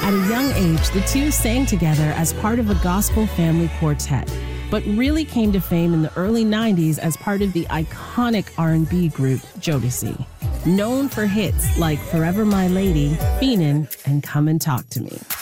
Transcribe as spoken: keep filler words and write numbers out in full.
At a young age, the two sang together as part of a gospel family quartet, but really came to fame in the early nineties as part of the iconic R and B group Jodeci, known for hits like Forever My Lady, Fiendin', and Come and Talk to Me.